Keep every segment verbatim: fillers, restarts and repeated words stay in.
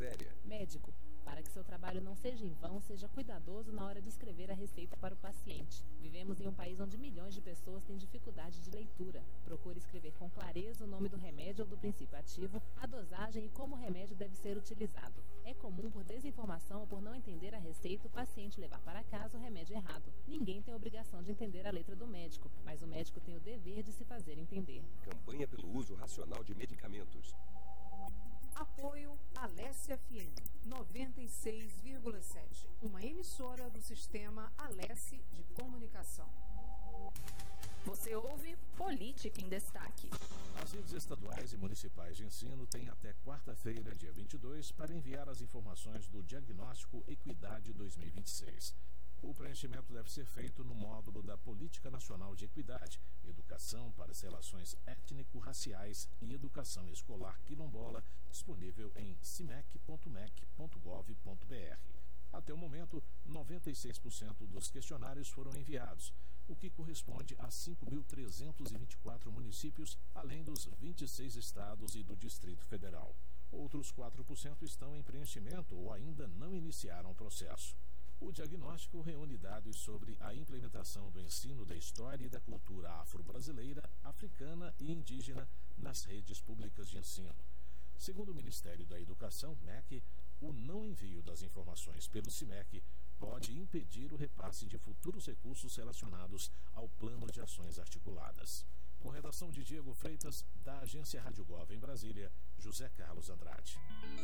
séria. Médico, para que seu trabalho não seja em vão, seja cuidadoso na hora de escrever a receita para o paciente. Vivemos em um país onde milhões de pessoas têm dificuldade de leitura. Procure escrever com clareza o nome do remédio ou do princípio ativo, a dosagem e como o remédio deve ser utilizado. É comum, por desinformação ou por não entender a receita, o paciente levar para casa o remédio errado. Ninguém tem a obrigação de entender a letra do médico, mas o médico tem o dever de se fazer entender. Campanha pelo uso racional de medicamentos. Apoio Alesse F M noventa e seis vírgula sete, uma emissora do sistema Alesse de comunicação. Você ouve Política em Destaque. As redes estaduais e municipais de ensino têm até quarta-feira, dia vinte e dois, para enviar as informações do Diagnóstico Equidade dois mil e vinte e seis. O preenchimento deve ser feito no módulo da Política Nacional de Equidade, Educação para as Relações Étnico-Raciais e Educação Escolar Quilombola, disponível em cimec ponto mec ponto gov ponto br. Até o momento, noventa e seis por cento dos questionários foram enviados, o que corresponde a cinco mil trezentos e vinte e quatro municípios, além dos vinte e seis estados e do Distrito Federal. Outros quatro por cento estão em preenchimento ou ainda não iniciaram o processo. O diagnóstico reúne dados sobre a implementação do ensino da história e da cultura afro-brasileira, africana e indígena nas redes públicas de ensino. Segundo o Ministério da Educação, M E C, o não envio das informações pelo CIMEC pode impedir o repasse de futuros recursos relacionados ao Plano de Ações Articuladas. Com redação de Diego Freitas, da Agência Rádio Gov em Brasília, José Carlos Andrade.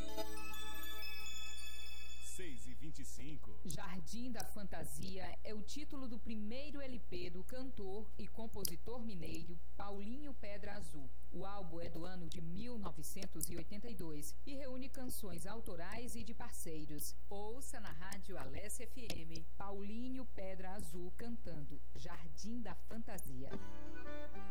seis e vinte e cinco. Jardim da Fantasia é o título do primeiro L P do cantor e compositor mineiro Paulinho Pedra Azul. O álbum é do ano de mil novecentos e oitenta e dois e reúne canções autorais e de parceiros. Ouça na rádio Alesse F M Paulinho Pedra Azul cantando Jardim da Fantasia.